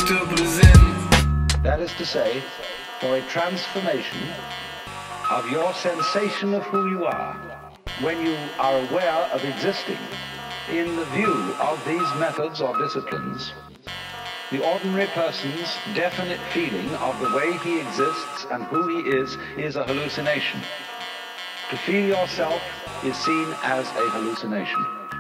teu presente. That is to say, for a transformation of your sensation of who you are when you are aware of existing in the view of these methods or disciplines. The ordinary person's definite feeling of the way he exists and who he is a hallucination. To feel yourself is seen as a hallucination.